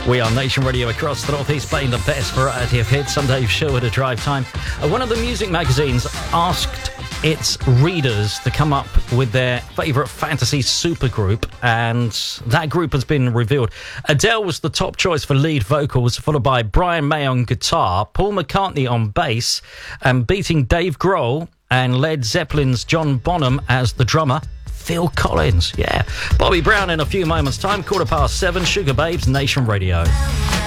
We are Nation Radio across the Northeast, playing the best variety of hits. I'm Dave Sherwood at Drive Time. One of the music magazines asked its readers to come up with their favourite fantasy supergroup, and that group has been revealed. Adele was the top choice for lead vocals, followed by Brian May on guitar, Paul McCartney on bass, and beating Dave Grohl and Led Zeppelin's John Bonham as the drummer, Phil Collins. Yeah. Bobby Brown in a few moments' time, 7:15, Sugar Babes, Nation Radio.